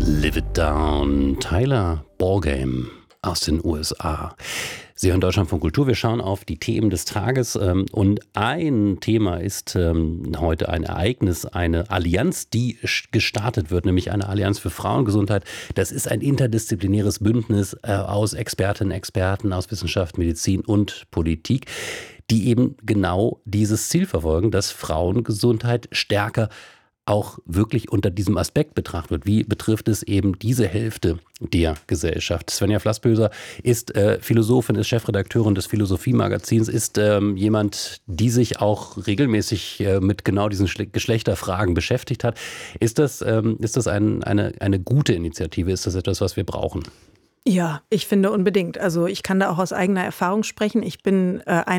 Live It Down, Tyler Ballgame aus den USA. Sie hören Deutschlandfunk Kultur. Wir schauen auf die Themen des Tages. Und ein Thema ist heute ein Ereignis, eine Allianz, die gestartet wird, nämlich eine Allianz für Frauengesundheit. Das ist ein interdisziplinäres Bündnis aus Expertinnen, Experten aus Wissenschaft, Medizin und Politik, die eben genau dieses Ziel verfolgen, dass Frauengesundheit stärker auch wirklich unter diesem Aspekt betrachtet wird. Wie betrifft es eben diese Hälfte der Gesellschaft? Svenja Flassböser ist Philosophin, ist Chefredakteurin des Philosophie-Magazins, ist jemand, die sich auch regelmäßig mit genau diesen Geschlechterfragen beschäftigt hat. Ist das eine gute Initiative? Ist das etwas, was wir brauchen? Ja, ich finde unbedingt. Also ich kann da auch aus eigener Erfahrung sprechen. Ich bin